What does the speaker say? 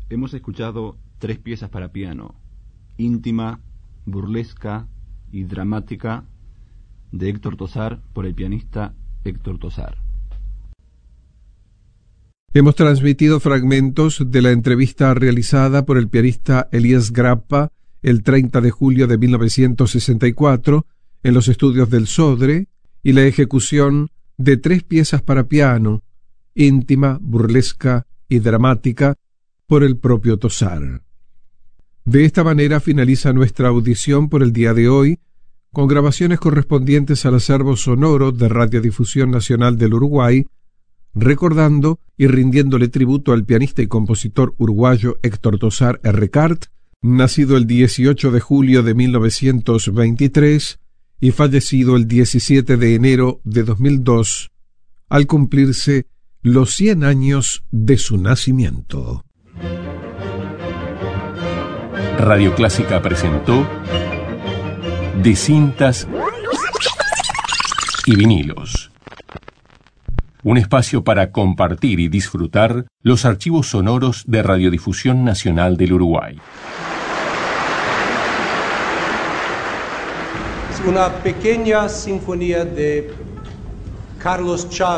Hemos escuchado 3 piezas para piano, íntima, burlesca y dramática, de Héctor Tosar por el pianista Héctor Tosar. Hemos transmitido fragmentos de la entrevista realizada por el pianista Elías Grappa el 30 de julio de 1964 en los estudios del Sodre y la ejecución de 3 piezas para piano, íntima, burlesca y dramática, por el propio Tosar. De esta manera finaliza nuestra audición por el día de hoy, con grabaciones correspondientes al acervo sonoro de Radiodifusión Nacional del Uruguay, recordando y rindiéndole tributo al pianista y compositor uruguayo Héctor Tosar Errecart, nacido el 18 de julio de 1923 y fallecido el 17 de enero de 2002, al cumplirse los 100 años de su nacimiento. Radio Clásica presentó De cintas y vinilos, un espacio para compartir y disfrutar los archivos sonoros de Radiodifusión Nacional del Uruguay. Una pequeña sinfonía de Carlos Chávez.